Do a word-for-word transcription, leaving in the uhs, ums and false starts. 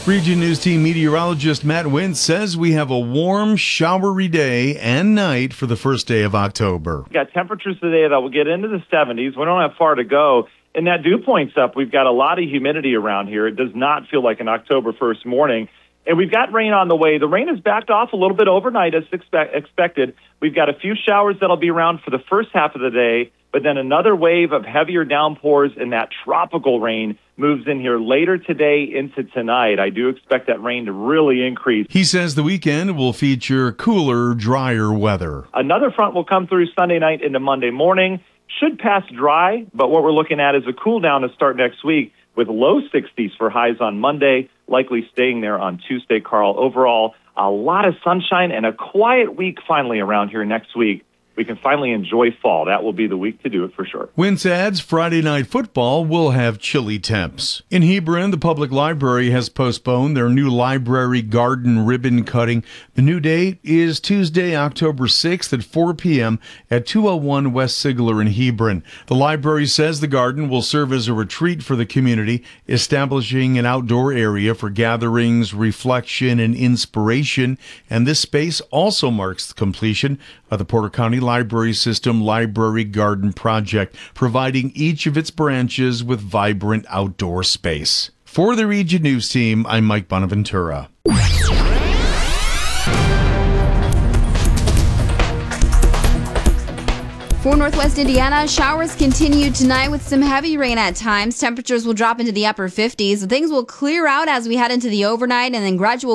Region News Team meteorologist Matt Wintz says we have a warm, showery day and night for the first day of October. We've got temperatures today that will get into the seventies. We don't have far to go. And that dew point's up. We've got a lot of humidity around here. It does not feel like an October first morning. And we've got rain on the way. The rain has backed off a little bit overnight as expect- expected. We've got a few showers that'll be around for the first half of the day, but then another wave of heavier downpours and that tropical rain moves in here later today into tonight. I do expect that rain to really increase. He says the weekend will feature cooler, drier weather. Another front will come through Sunday night into Monday morning. Should pass dry, but what we're looking at is a cool down to start next week with low sixties for highs on Monday, likely staying there on Tuesday, Carl. Overall, a lot of sunshine and a quiet week finally around here next week. We can finally enjoy fall. That will be the week to do it for sure. Wintz adds Friday night football will have chilly temps. In Hebron, the public library has postponed their new library garden ribbon cutting. The new date is Tuesday, October sixth at four p.m. at two oh one West Sigler in Hebron. The library says the garden will serve as a retreat for the community, establishing an outdoor area for gatherings, reflection, and inspiration. And this space also marks the completion of the Porter County Library System Library Garden Project, providing each of its branches with vibrant outdoor space. For the Region News Team, I'm Mike Bonaventura. For Northwest Indiana, showers continue tonight with some heavy rain at times. Temperatures will drop into the upper fifties. Things will clear out as we head into the overnight and then gradual